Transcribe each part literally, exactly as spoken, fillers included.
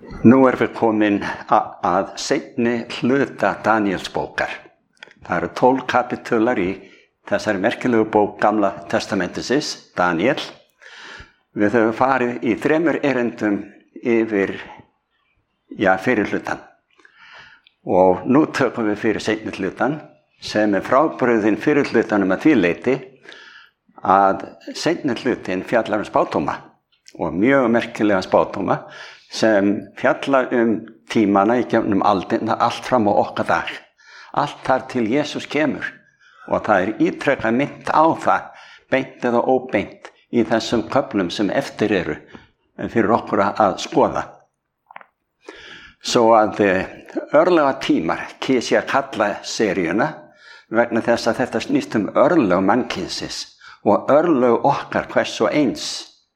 Nú erum við komin að seinni hluta Daníelsbókar. Það eru tólf kapítular í þessari merkilegu bók Gamla testamentisins, Daníel. Við höfum farið í þremur erindum yfir, já, fyrir hlutan. Og nú tökum við fyrir seinni hlutan, sem er frábrugðinn fyrir hlutanum að því leyti að seinni hlutin fjallar um spádóma og mjög merkilega spádóma sem fjalla um tímana í gegnum aldina, allt fram á okkar dag. Allt þar til Jesús kemur og það er ítrekað minnt á það, beint eða óbeint, í þessum köflum sem eftir eru fyrir okkur að skoða. Svo að örlega tímar kýs ég að kalla seríuna vegna þess að þetta snýst um örlög mannkynsins og örlög okkar hvers og eins.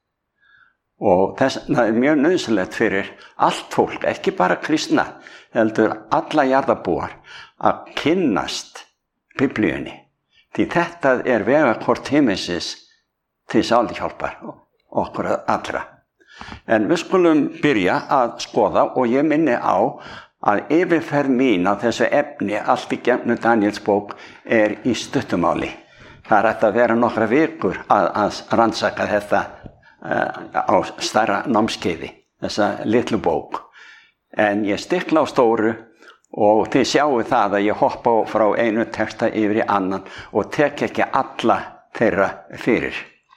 Og þess það er mjög nauðsynlegt fyrir allt fólk, ekki bara kristna, heldur alla jarðarbúar, að kynnast Biblíunni. Því þetta er vegakort himinsins til sálihjálpar okkur allra. En við skulum byrja að skoða og ég minni á að yfirferð mín á þessu efni allt í gegnum Daníelsbók er í stuttumáli. Það er hægt að vera nokkra vikur að, að rannsaka þetta á stærra námskeiði, þessa litlu bók. En ég stikla á stóru og þið sjáu það að ég hoppa frá einu texta yfir í annan og tek ekki alla þeirra fyrir.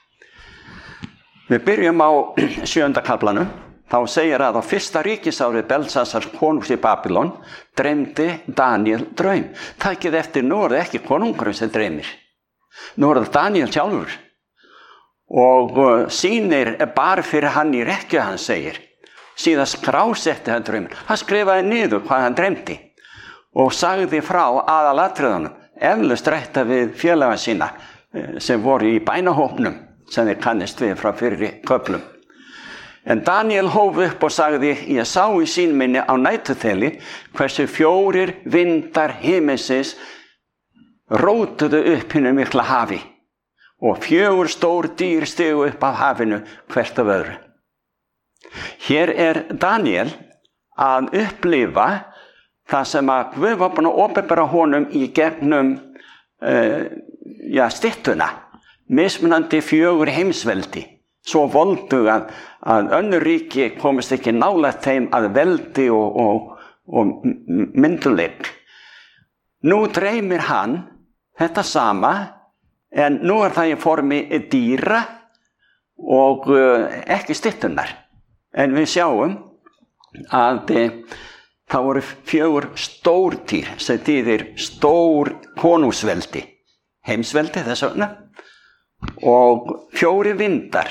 Við byrjum á sjöunda kaflanum. Þá segir að á fyrsta ríkisárið Belsasars konungs í Babylon dreymdi Daníel draum. Takið eftir, nú er það ekki konungurinn sem dreymir. Nú er það Daníel sjálfur. Og sýnir bar fyrir hann í rekkju, hann segir. Síðan skrásetti hann drauminn. Hann skrifaði niður hvað hann dreymdi og sagði frá aðalatriðunum, eflaust rætta við félaga sína sem voru í bænahópnum sem þeir kannist við frá fyrri köflum. En Daníel hóf upp og sagði, ég sá í sýn minni á nætuþeli hversu fjórir vindar himinsins rótuðu upp hinu mikla hafi og fjögur stór dýr stigu upp af hafinu hvert af öðru. Hér er Daníel að upplifa það sem að Guð var búinn að opinbera honum í gegnum uh, ja, styttuna, mismunandi fjögur heimsveldi, svo voldug að, að önnur ríki komist ekki nálægt þeim að veldi og, og, og mynduleik. Nú dreymir hann þetta sama, en nú er það í formi dýra og uh, ekki styttunar. En við sjáum að uh, það voru fjögur stórdýr sem þýðir stór konungsveldi, heimsveldi þess vegna, og fjóri vindar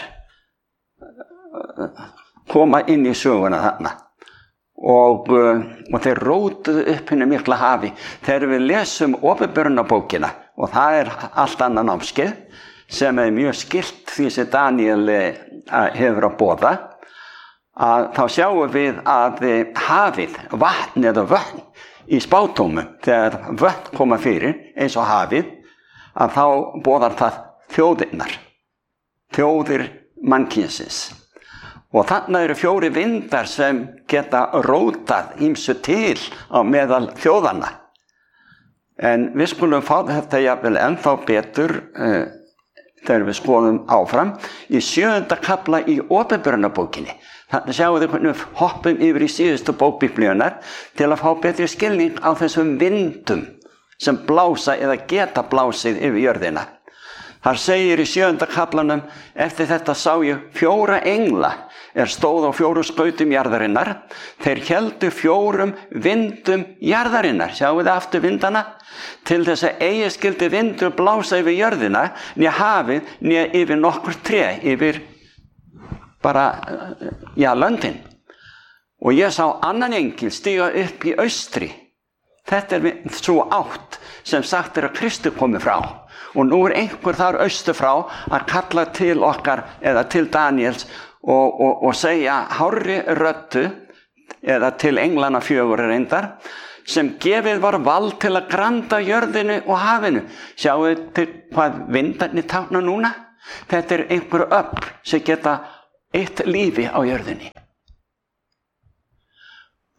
koma inn í söguna þarna og, og þeir rótuðu upp hinu mikla hafi. Þegar við lesum opinberunarbókina, og það er allt annað námskeið sem er mjög skylt því sem Daníel hefur að boða, að þá sjáum við að hafið, vatn eða vötn í spádómum, þegar vötn koma fyrir eins og hafið, að þá boðar það þjóðirnar, þjóðir mannkynsins. Og þarna eru fjóri vindar sem geta rótað ýmsu til á meðal þjóðanna. En við skulum fá þetta jafnvel ennþá betur uh, þegar við skoðum áfram í sjöunda kafla í opinberunarbókinni. Þannig sjáum við hvernig við hoppum yfir í síðustu bók Biblíunnar til að fá betri skilning á þessum vindum sem blása eða geta blásið yfir jörðina. Þar segir í sjöunda kaflanum, eftir þetta sá ég fjóra engla er stóð á fjórum skautum jarðarinnar. Þeir héldu fjórum vindum jarðarinnar, sjáum við aftur vindana, til þess að eigi skyldi vindur blása yfir jörðina, né hafið, né yfir nokkur tré, yfir bara, já, löndin. Og ég sá annan engil stíga upp í austri. Þetta er svo átt sem sagt er að Kristi komi frá. Og nú er einhver þar austur frá að kalla til okkar eða til Daníels og, og, og segja hárri röddu eða til englana fjögur reyndar sem gefið var vald til að granda jörðinu og hafinu. Sjáu til hvað vindarnir tákna núna? Þetta er einhver öfl sem geta eitt lífi á jörðinni.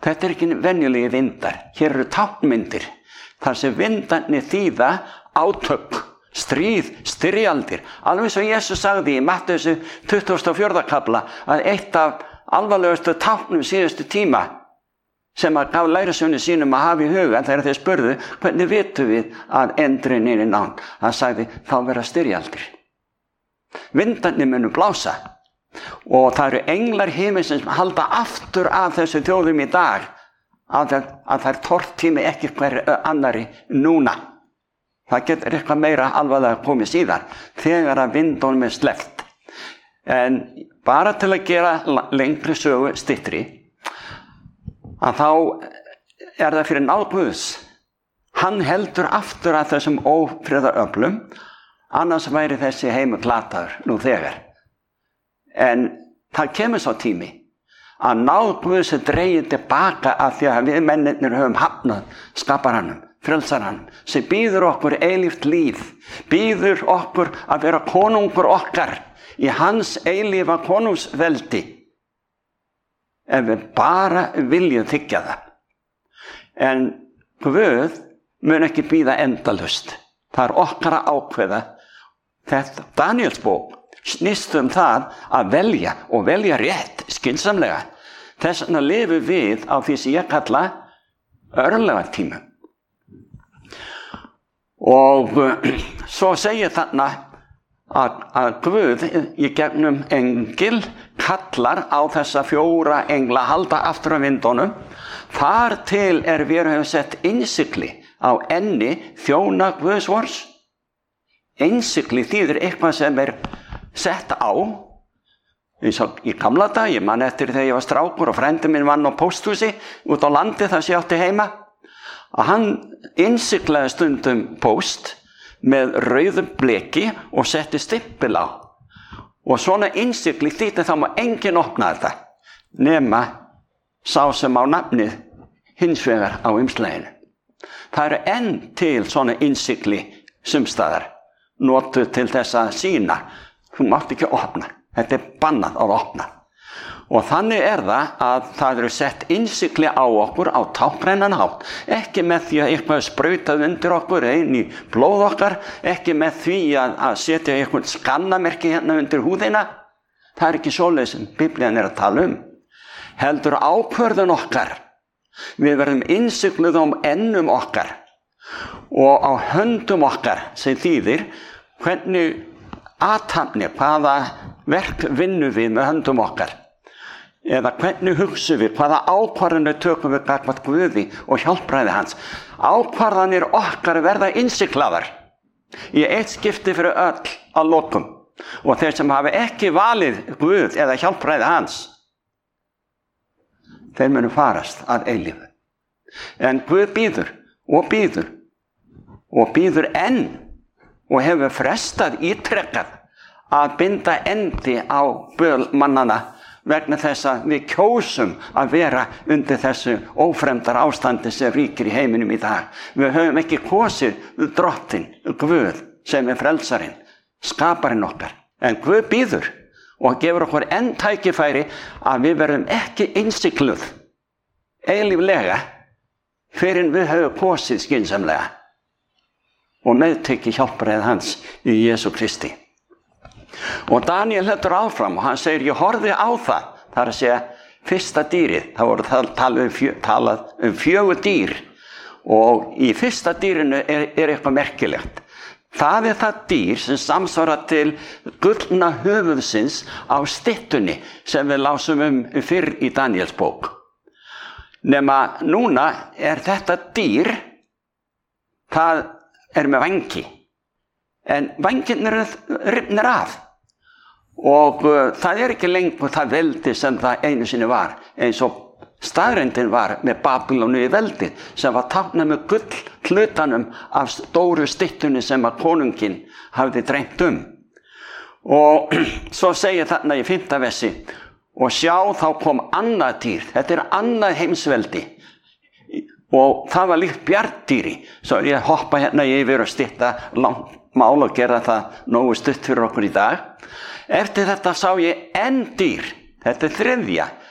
Þetta er ekki venjulegi vindar. Hér eru táknmyndir. Þar sem vindarnir þýða átök, stríð, styrjaldir. Alveg svo Jesús sagði í Mattheus tuttugasta og fjórða kafla að eitt af alvarlegustu táknum síðustu tíma sem að gaf lærisveinum sínum að hafa í huga þegar þeir spurðu hvernig vitum við að endurinn er í nánd. Hann sagði þá verða styrjaldir. Vindarnir munu blása. Og það eru englar himinsins sem halda aftur af þessu þjóðum í dag að, að það er tortími ekki hver annari núna. Það getur eitthvað meira alvarlega komið síðar þegar að vindunum er sleppt. En bara til að gera lengri sögu styttri að þá er það fyrir náð Guðs. Hann heldur aftur að þessum ófriðaröflum, annars væri þessi heimur glataður nú þegar. En það kemur svo tími að náð Guðs er dregið tilbaka af því að við mennirnir höfum hafnað skaparanum, frelsaranum, sem býður okkur eilíft líf, býður okkur að vera konungur okkar í hans eilífa konungsveldi, ef við bara viljum þiggja það. En Guð mun ekki bíða endalaust. Það er okkar að ákveða. Þetta Daniels bók snýst um það að velja og velja rétt, skynsamlega. Þess vegna lifum við á því sem ég kalla örlagatímum. Og svo segir þarna að, að Guð í gegnum engil kallar á þessa fjóra engla halda aftur af vindunum. Þar til er við höfum sett innsigli á enni þjóna Guðs vors. Innsigli þýðir eitthvað sem er sett á, eins og í gamla dag, ég man eftir þegar ég var strákur og frændi minn vann á pósthúsi út á landi þar sem ég átti heima, að hann innsiglaði stundum póst með rauðu bleki og setti stimpil á. Og svona innsigli þýtti þá má enginn opna þetta, nema sá sem á nafnið hins vegar á umslaginu. Það eru enn til svona innsigli sumstaðar, notuð til þess að sýna. Þú mátt ekki opna. Þetta er bannað að opna. Og þannig er það að það eru sett innsigli á okkur á táknrænan hátt. Ekki með því að eitthvað er sprautað undir okkur inn í blóð okkar. Ekki með því að, að setja eitthvað skannamerki hérna undir húðina. Það er ekki svoleiðis sem Biblían er að tala um. Heldur ákvörðun okkar. Við verðum innsigluð á ennum okkar. Og á höndum okkar sem þýðir hvernig athafni, hvaða verk vinnum við með höndum okkar, eða hvernig hugsum við, hvaða ákvarðanir tökum við gagnvart Guði og hjálpræði hans. Ákvarðanir okkar verða innsiglaðar í eitt skipti fyrir öll að lokum, og þeir sem hafa ekki valið Guð eða hjálpræði hans, þeir munu farast að eilífu. En Guð býður og býður og býður enn og hefur frestað ítrekkað að binda endi á böl mannana vegna þess að við kjósum að vera undir þessu ófremdar ástandi sem ríkir í heiminum í dag. Við höfum ekki kosið drottinn, Guð, sem er frelsarinn, skaparinn okkar. En Guð býður og gefur okkur enn tækifæri að við verðum ekki innsigluð eilíflega fyrir við höfum kosið skynsamlega og meðtekki hjálpræði hans í Jesú Kristi. Og Daniel heldur áfram og hann segir, ég horfði á það, það er að segja fyrsta dýrið, það voru talað um, fjö, talað um fjögur dýr og í fyrsta dýrinu er, er eitthvað merkilegt. Það er það dýr sem samsvarar til gullna höfuðsins á styttunni sem við lásum um fyrr í Daniels bók. Nema núna er þetta dýr, það er með vangi, en vangirnir eru rifnir af og uh, það er ekki lengur það veldi sem það einu sinni var, eins og staðreyndin var með Babylonu í veldi sem var táknað með gull hlutanum af stóru styttunni sem að konungin hafði dreymt um. Og svo segir þarna í fimmta versi, og sjá þá kom annað dýr, þetta er annað heimsveldi. Og það var líkt bjarndýri, svo ég hoppa hérna yfir og stytta langt mál og gera það nógu stutt fyrir okkur í dag. Eftir þetta sá ég enn dýr, þetta er þriðja,